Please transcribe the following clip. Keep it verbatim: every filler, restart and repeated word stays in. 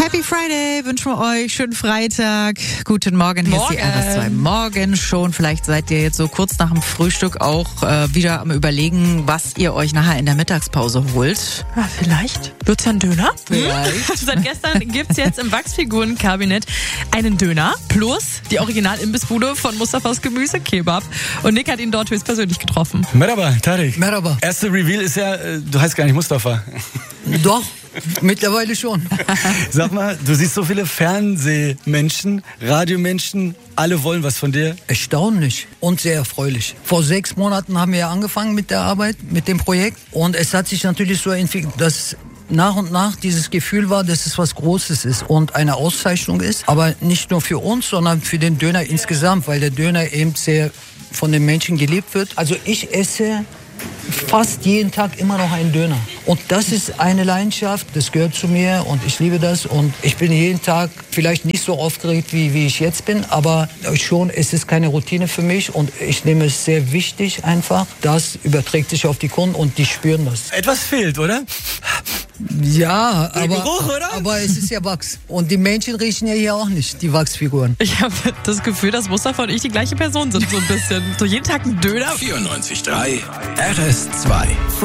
Happy Friday, wünschen wir euch. Schönen Freitag. Guten Morgen, hier Morgen. ist die R S zwei. Morgen schon. Vielleicht seid ihr jetzt so kurz nach dem Frühstück auch äh, wieder am Überlegen, was ihr euch nachher in der Mittagspause holt. Ja, vielleicht. Wird's ja ein Döner? Vielleicht. Seit gestern gibt's jetzt im Wachsfigurenkabinett einen Döner plus die Original-Imbissbude von Mustafas Gemüse Kebab. Und Nick hat ihn dort höchstpersönlich getroffen. Merhaba, Tarek. Merhaba. Erste Reveal ist ja, äh, du heißt gar nicht Mustafa. Doch, mittlerweile schon. Sag mal, du siehst so viele Fernsehmenschen, Radiomenschen, alle wollen was von dir. Erstaunlich und sehr erfreulich. Vor sechs Monaten haben wir ja angefangen mit der Arbeit, mit dem Projekt. Und es hat sich natürlich so entwickelt, dass nach und nach dieses Gefühl war, dass es was Großes ist und eine Auszeichnung ist. Aber nicht nur für uns, sondern für den Döner insgesamt, weil der Döner eben sehr von den Menschen geliebt wird. Also ich esse fast jeden Tag immer noch einen Döner. Und das ist eine Leidenschaft, das gehört zu mir und ich liebe das. Und ich bin jeden Tag vielleicht nicht so aufgeregt, wie, wie ich jetzt bin, aber schon, es ist keine Routine für mich und ich nehme es sehr wichtig einfach. Das überträgt sich auf die Kunden und die spüren das. Etwas fehlt, oder? Ja, Der aber, Geruch, oder? aber es ist ja Wachs. Und die Menschen riechen ja hier auch nicht, die Wachsfiguren. Ich habe das Gefühl, dass Mustafa und ich die gleiche Person sind, so ein bisschen. So jeden Tag ein Döner. vierundneunzig Komma drei R S zwei.